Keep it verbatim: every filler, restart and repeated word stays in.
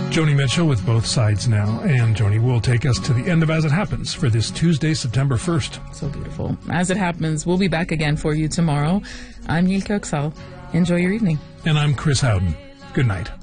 Joni Mitchell with Both Sides Now, and Joni will take us to the end of As It Happens for this Tuesday, September first. So beautiful. As It Happens, we'll be back again for you tomorrow. I'm Nilke Oksal. Enjoy your evening. And I'm Chris Howden. Good night.